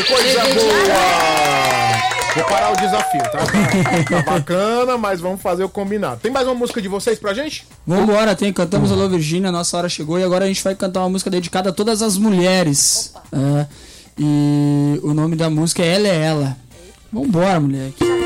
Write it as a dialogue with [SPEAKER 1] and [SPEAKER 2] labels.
[SPEAKER 1] coisa boa! Vou parar o desafio, tá? Tá bacana, mas vamos fazer o combinado. Tem mais uma música de vocês pra gente?
[SPEAKER 2] Vambora, Cantamos Alô Virgínia, nossa hora chegou e agora a gente vai cantar uma música dedicada a todas as mulheres. E o nome da música é Ela é Ela. Vambora, moleque.